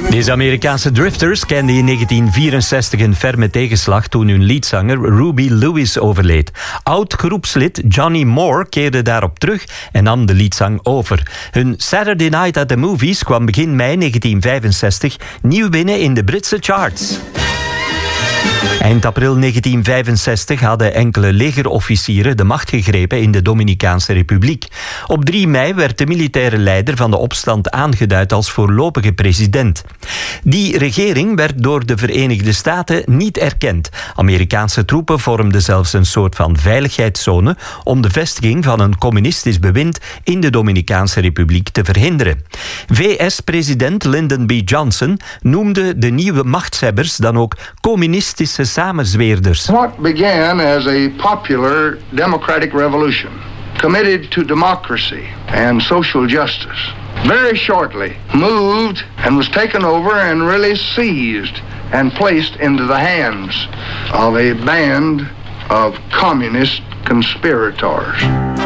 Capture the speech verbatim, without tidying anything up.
Deze Amerikaanse drifters kenden in negentien vierenzestig een ferme tegenslag toen hun leadzanger Ruby Lewis overleed. Oud-groepslid Johnny Moore keerde daarop terug en nam de leadzang over. Hun Saturday Night at the Movies kwam begin mei negentien vijfenzestig nieuw binnen in de Britse charts. Eind april negentien vijfenzestig hadden enkele legerofficieren de macht gegrepen in de Dominicaanse Republiek. Op drie mei werd de militaire leider van de opstand aangeduid als voorlopige president. Die regering werd door de Verenigde Staten niet erkend. Amerikaanse troepen vormden zelfs een soort van veiligheidszone om de vestiging van een communistisch bewind in de Dominicaanse Republiek te verhinderen. V S-president Lyndon B. Johnson noemde de nieuwe machtshebbers dan ook communistische samenzweerders. What began as a popular democratic revolution, committed to democracy and social justice, very shortly moved and was taken over and really seized and placed into the hands of a band of communist conspirators.